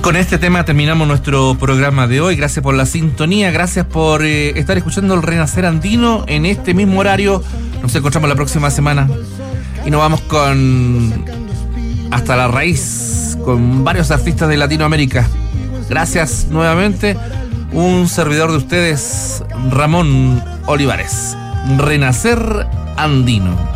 Con este tema terminamos nuestro programa de hoy. Gracias por la sintonía, gracias por estar escuchando el Renacer Andino en este mismo horario. Nos encontramos la próxima semana y nos vamos con Hasta la Raíz, con varios artistas de Latinoamérica. Gracias nuevamente. Un servidor de ustedes, Ramón Olivares. Renacer Andino.